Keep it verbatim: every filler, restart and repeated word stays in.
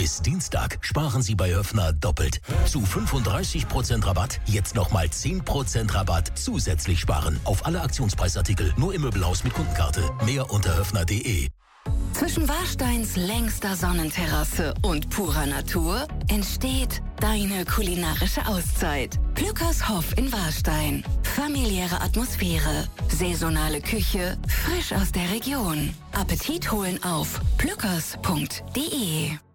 Bis Dienstag sparen Sie bei Höffner doppelt. Zu fünfunddreißig Prozent Rabatt jetzt nochmal zehn Prozent Rabatt zusätzlich sparen. Auf alle Aktionspreisartikel nur im Möbelhaus mit Kundenkarte. Mehr unter höffner punkt de. Zwischen Warsteins längster Sonnenterrasse und purer Natur entsteht deine kulinarische Auszeit. Plückers Hof in Warstein. Familiäre Atmosphäre, saisonale Küche, frisch aus der Region. Appetit holen auf plückers punkt de.